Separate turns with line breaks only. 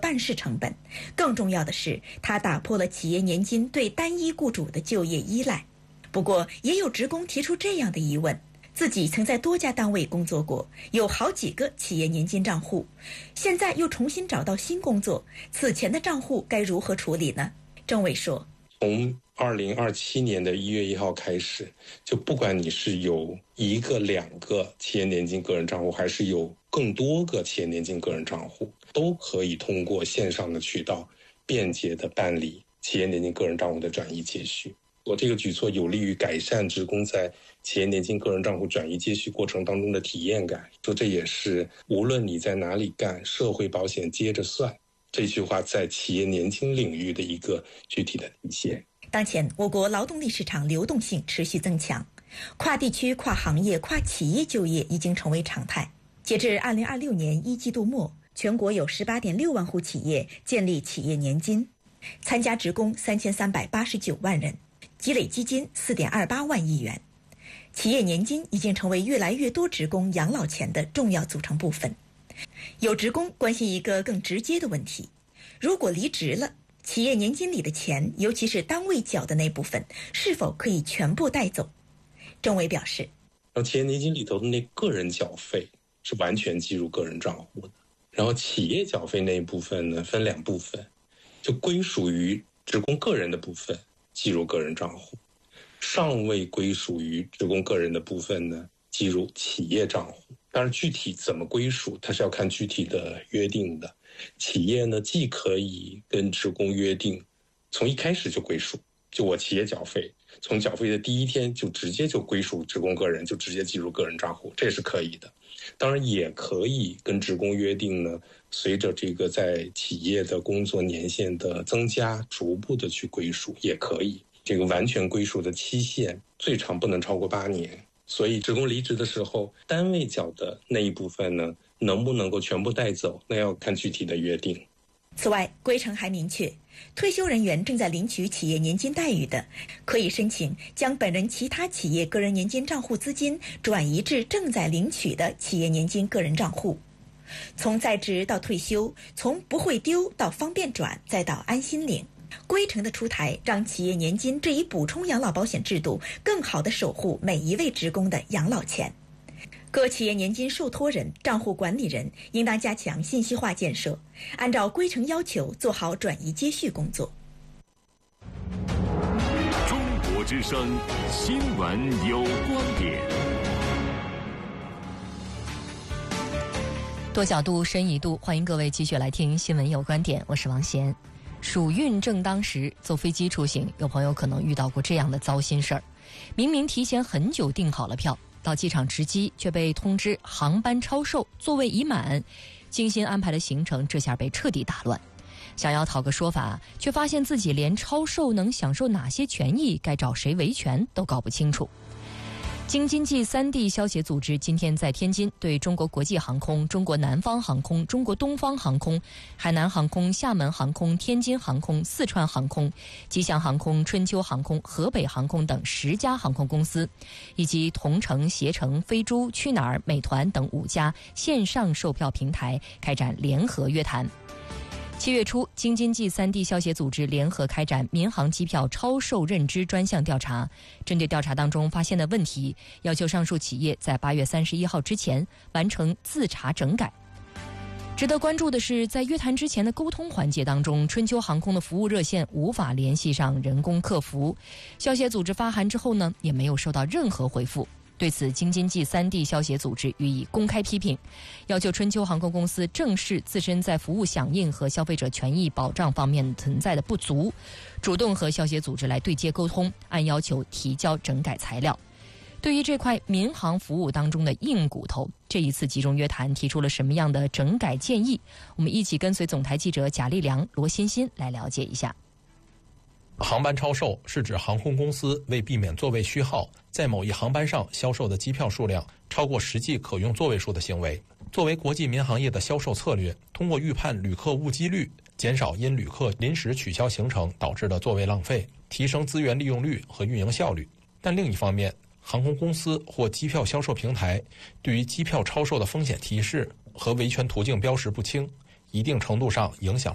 办事成本，更重要的是，它打破了企业年金对单一雇主的就业依赖。不过，也有职工提出这样的疑问：自己曾在多家单位工作过，有好几个企业年金账户，现在又重新找到新工作，此前的账户该如何处理呢？郑伟说，
从2027年的1月1号开始，就不管你是有1个、2个企业年金个人账户，还是有更多个企业年金个人账户，都可以通过线上的渠道便捷地办理企业年金个人账户的转移接续。我这个举措有利于改善职工在企业年金个人账户转移接续过程当中的体验感。说这也是无论你在哪里干，社会保险接着算，这句话在企业年金领域的一个具体的体现。
当前，我国劳动力市场流动性持续增强，跨地区、跨行业、跨企业就业已经成为常态。截至2026年1季度末，全国有18.6万户企业建立企业年金，参加职工3389万人，积累基金4.28万亿元。企业年金已经成为越来越多职工养老钱的重要组成部分。有职工关心一个更直接的问题：如果离职了，企业年金里的钱，尤其是单位缴的那部分，是否可以全部带走？郑伟表示，
企业年金里头的那个人缴费是完全计入个人账户的，然后企业缴费那一部分呢，分2部分，就归属于职工个人的部分计入个人账户，尚未归属于职工个人的部分呢，计入企业账户。当然具体怎么归属，它是要看具体的约定的。企业呢，既可以跟职工约定从一开始就归属，就我企业缴费，从缴费的第一天就直接就归属职工个人，就直接计入个人账户，这是可以的。当然也可以跟职工约定呢，随着这个在企业的工作年限的增加，逐步的去归属也可以。这个完全归属的期限最长不能超过8年。所以职工离职的时候，单位缴的那一部分呢，能不能够全部带走，那要看具体的约定。
此外，规程还明确，退休人员正在领取企业年金待遇的，可以申请将本人其他企业个人年金账户资金转移至正在领取的企业年金个人账户。从在职到退休，从不会丢到方便转，再到安心领，规程的出台，让企业年金这一补充养老保险制度更好地守护每一位职工的养老钱。各企业年金受托人、账户管理人应当加强信息化建设，按照规程要求做好转移接续工作。
中国之声新闻有观点，
多角度、深一度，欢迎各位继续来听新闻有观点，我是王贤。暑运正当时，坐飞机出行，有朋友可能遇到过这样的糟心事儿：明明提前很久订好了票，到机场值机却被通知航班超售，座位已满，精心安排的行程这下被彻底打乱。想要讨个说法，却发现自己连超售能享受哪些权益，该找谁维权都搞不清楚。京津冀3地消协组织今天在天津对中国国际航空、中国南方航空、中国东方航空、海南航空、厦门航空、天津航空、四川航空、吉祥航空、春秋航空、河北航空等10家航空公司，以及同程、携程、飞猪、去哪儿、美团等5家线上售票平台开展联合约谈。7月初，京津冀3地消协组织联合开展民航机票超售认知专项调查，针对调查当中发现的问题，要求上述企业在8月31号之前完成自查整改。值得关注的是，在约谈之前的沟通环节当中，春秋航空的服务热线无法联系上人工客服，消协组织发函之后呢，也没有收到任何回复。对此，京津冀3地消协组织予以公开批评，要求春秋航空公司正视自身在服务响应和消费者权益保障方面存在的不足，主动和消协组织来对接沟通，按要求提交整改材料。对于这块民航服务当中的硬骨头，这一次集中约谈提出了什么样的整改建议？我们一起跟随总台记者贾立良、罗欣欣来了解一下。
航班超售是指航空公司为避免座位虚耗，在某一航班上销售的机票数量超过实际可用座位数的行为。作为国际民航业的销售策略，通过预判旅客误机率，减少因旅客临时取消行程导致的座位浪费，提升资源利用率和运营效率。但另一方面，航空公司或机票销售平台对于机票超售的风险提示和维权途径标识不清，一定程度上影响